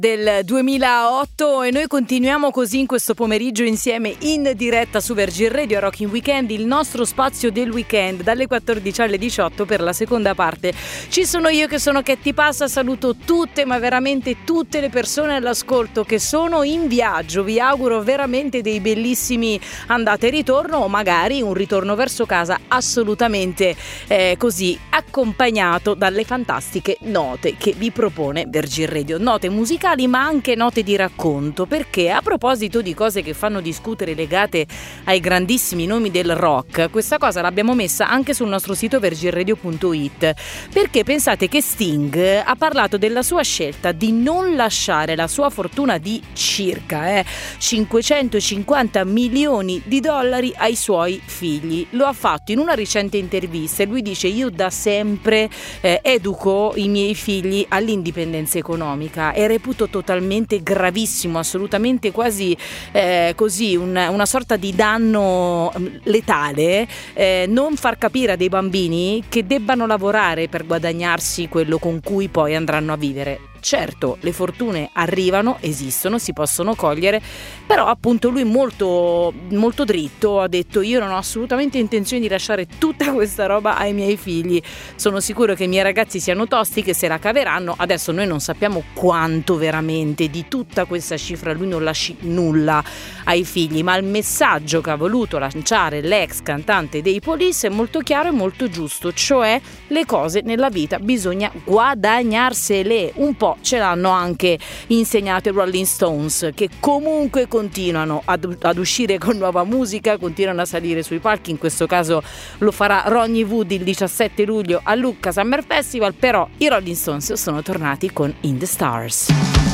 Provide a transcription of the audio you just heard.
Del 2008 e noi continuiamo così in questo pomeriggio insieme in diretta su Virgin Radio a Rocking Weekend, il nostro spazio del weekend dalle 14 alle 18 per la seconda parte. Ci sono io che sono Ketty Passa, saluto tutte ma veramente tutte le persone all'ascolto che sono in viaggio, vi auguro veramente dei bellissimi andate e ritorno o magari un ritorno verso casa assolutamente così accompagnato dalle fantastiche note che vi propone Virgin Radio, note musicali ma anche note di racconto, perché a proposito di cose che fanno discutere legate ai grandissimi nomi del rock, questa cosa l'abbiamo messa anche sul nostro sito virginradio.it, perché pensate che Sting ha parlato della sua scelta di non lasciare la sua fortuna di circa 550 milioni di dollari ai suoi figli. Lo ha fatto in una recente intervista e lui dice: io da sempre educo i miei figli all'indipendenza economica e reputo totalmente gravissimo, assolutamente quasi così una sorta di danno letale non far capire a dei bambini che debbano lavorare per guadagnarsi quello con cui poi andranno a vivere. Certo, le fortune arrivano, esistono, si possono cogliere, però appunto lui molto, molto dritto ha detto: io non ho assolutamente intenzione di lasciare tutta questa roba ai miei figli, sono sicuro che i miei ragazzi siano tosti, che se la caveranno. Adesso noi non sappiamo quanto veramente di tutta questa cifra lui non lasci nulla ai figli, ma il messaggio che ha voluto lanciare l'ex cantante dei Police è molto chiaro e molto giusto, cioè le cose nella vita bisogna guadagnarsele. Un po' ce l'hanno anche insegnato i Rolling Stones, che comunque continuano ad uscire con nuova musica, continuano a salire sui palchi. In questo caso lo farà Ronnie Wood il 17 luglio a Lucca Summer Festival, però i Rolling Stones sono tornati con In the Stars.